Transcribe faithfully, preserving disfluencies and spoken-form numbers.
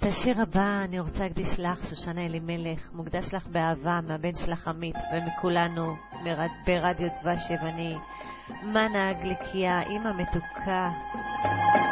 את השיר הבא אני רוצה להקדיש לך, שושנה אלימלך, מוקדש לך באהבה מהבן שלך עמית ומכולנו מרד, ברדיו דבש יווני. מנה גליקיה, אמא מתוקה.